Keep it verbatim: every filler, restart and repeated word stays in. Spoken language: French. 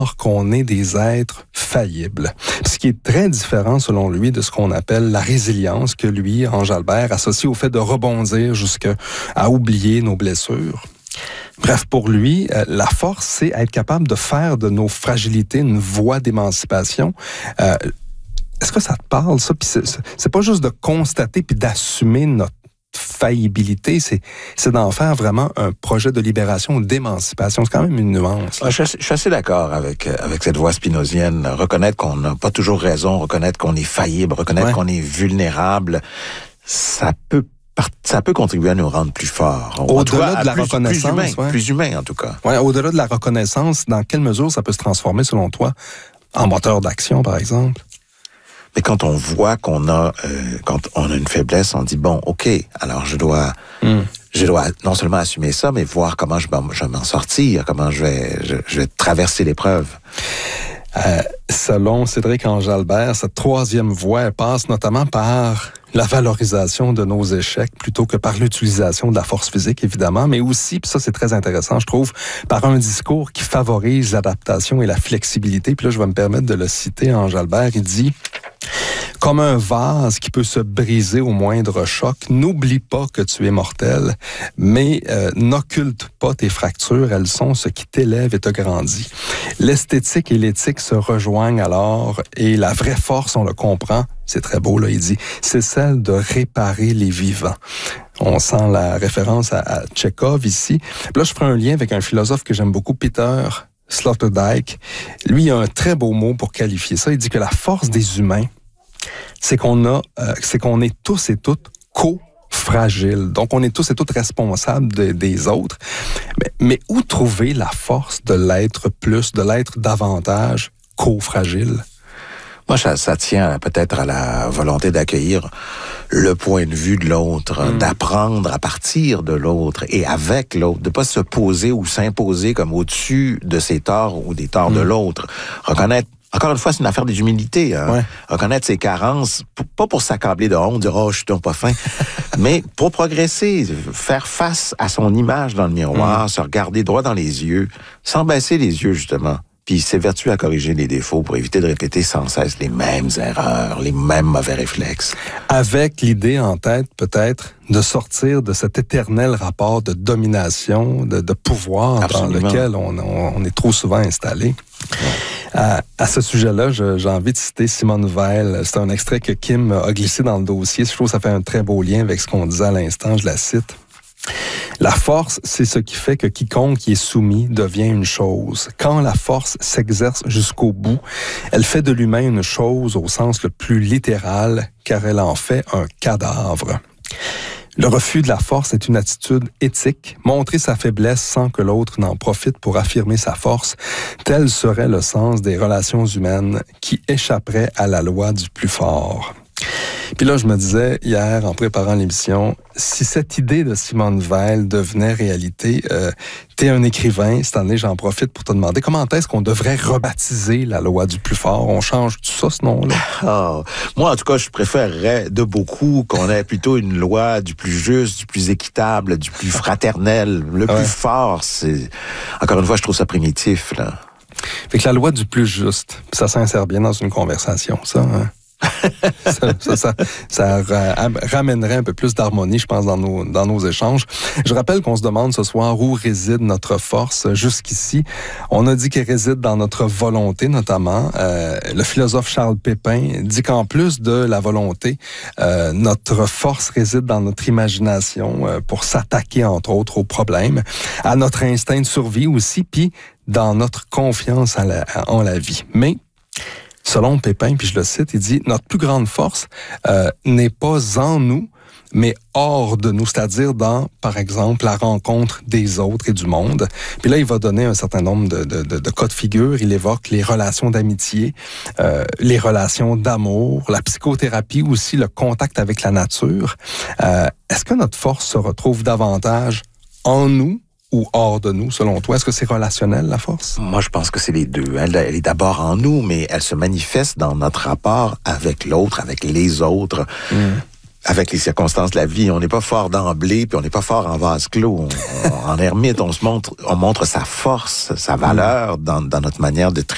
qu'on est des êtres faillibles. Ce qui est très différent, selon lui, de ce qu'on appelle la résilience que lui, Ange Albert, associe au fait de rebondir jusqu'à oublier nos blessures. Bref, pour lui, euh, la force, c'est être capable de faire de nos fragilités une voie d'émancipation. Euh, est-ce que ça te parle, ça? Puis c'est, c'est pas juste de constater puis d'assumer notre faillibilité, c'est, c'est d'en faire vraiment un projet de libération ou d'émancipation. C'est quand même une nuance. Ah, je, je suis assez d'accord avec, avec cette voix spinozienne. Reconnaître qu'on n'a pas toujours raison, reconnaître qu'on est faillible, reconnaître ouais. qu'on est vulnérable, ça peut ça peut contribuer à nous rendre plus forts. Au-delà de la plus, reconnaissance. Plus humain, ouais. plus humain, en tout cas. Ouais, au-delà de la reconnaissance, dans quelle mesure ça peut se transformer, selon toi, en moteur d'action, par exemple? Mais quand on voit qu'on a, euh, quand on a une faiblesse, on dit bon, ok, alors je dois, mm. je dois non seulement assumer ça, mais voir comment je, je vais m'en sortir, comment je vais, je, je vais traverser l'épreuve. Euh, selon Cédric Ange Albert, cette troisième voie elle passe notamment par la valorisation de nos échecs plutôt que par l'utilisation de la force physique, évidemment, mais aussi, puis ça c'est très intéressant, je trouve, par un discours qui favorise l'adaptation et la flexibilité. Puis là, je vais me permettre de le citer, Ange Albert, il dit « Comme un vase qui peut se briser au moindre choc, n'oublie pas que tu es mortel, mais euh, n'occulte pas tes fractures, elles sont ce qui t'élève et te grandit. L'esthétique et l'éthique se rejoignent alors, et la vraie force, on le comprend, c'est très beau, là, il dit, c'est celle de réparer les vivants. » On sent la référence à, à Tchekhov ici. Puis là, je ferai un lien avec un philosophe que j'aime beaucoup, Peter Sloterdijk. Lui, il a un très beau mot pour qualifier ça. Il dit que la force des humains, c'est qu'on a, euh, c'est qu'on est tous et toutes co-fragiles. Donc, on est tous et toutes responsables de, des autres. Mais, mais où trouver la force de l'être plus, de l'être davantage co-fragile? Moi, ça, ça tient peut-être à la volonté d'accueillir le point de vue de l'autre, mmh. d'apprendre à partir de l'autre et avec l'autre, de pas se poser ou s'imposer comme au-dessus de ses torts ou des torts mmh. de l'autre. Reconnaître, encore une fois, c'est une affaire d'humilité. Hein? Ouais. Reconnaître ses carences, pour, pas pour s'accabler de honte, dire « Oh, je suis donc pas fin », mais pour progresser, faire face à son image dans le miroir, mmh. se regarder droit dans les yeux, sans baisser les yeux, justement. Puis s'évertuer à corriger les défauts pour éviter de répéter sans cesse les mêmes erreurs, les mêmes mauvais réflexes. Avec l'idée en tête, peut-être, de sortir de cet éternel rapport de domination, de, de pouvoir Absolument. Dans lequel on, on, on est trop souvent installé. Ouais. À, à ce sujet-là, je, j'ai envie de citer Simone Veil. C'est un extrait que Kim a glissé dans le dossier. Je trouve que ça fait un très beau lien avec ce qu'on disait à l'instant. Je la cite. La force, c'est ce qui fait que quiconque qui est soumis devient une chose. Quand la force s'exerce jusqu'au bout, elle fait de l'humain une chose au sens le plus littéral, car elle en fait un cadavre. Le refus de la force est une attitude éthique. Montrer sa faiblesse sans que l'autre n'en profite pour affirmer sa force, tel serait le sens des relations humaines qui échapperaient à la loi du plus fort. Puis là, je me disais, hier, en préparant l'émission, si cette idée de Simone Veil devenait réalité, euh, t'es un écrivain, cette année, j'en profite pour te demander comment est-ce qu'on devrait rebaptiser la loi du plus fort? On change tout ça, ce nom-là? Oh, moi, en tout cas, je préférerais de beaucoup qu'on ait plutôt une loi du plus juste, du plus équitable, du plus fraternel. Le ouais. plus fort, c'est... Encore une fois, je trouve ça primitif, là. Fait que la loi du plus juste, ça s'insère bien dans une conversation, ça, hein? ça, ça, ça, ça ramènerait un peu plus d'harmonie, je pense, dans nos, dans nos échanges. Je rappelle qu'on se demande ce soir où réside notre force. Jusqu'ici, on a dit qu'elle réside dans notre volonté, notamment. Euh, le philosophe Charles Pépin dit qu'en plus de la volonté, euh, notre force réside dans notre imagination euh, pour s'attaquer, entre autres, aux problèmes, à notre instinct de survie aussi, puis dans notre confiance en la, en la vie. Mais selon Pépin, puis je le cite, il dit « Notre plus grande force euh, n'est pas en nous, mais hors de nous, c'est-à-dire dans, par exemple, la rencontre des autres et du monde. » Puis là, il va donner un certain nombre de, de, de, de cas de figure. Il évoque les relations d'amitié, euh, les relations d'amour, la psychothérapie aussi, le contact avec la nature. Euh, est-ce que notre force se retrouve davantage en nous ou hors de nous, selon toi? Est-ce que c'est relationnel, la force? Moi, je pense que c'est les deux. Elle, elle est d'abord en nous, mais elle se manifeste dans notre rapport avec l'autre, avec les autres, mmh. avec les circonstances de la vie. On n'est pas fort d'emblée, puis on n'est pas fort en vase clos. On, on, en ermite, on se montre, on montre sa force, sa valeur dans, dans notre manière de traiter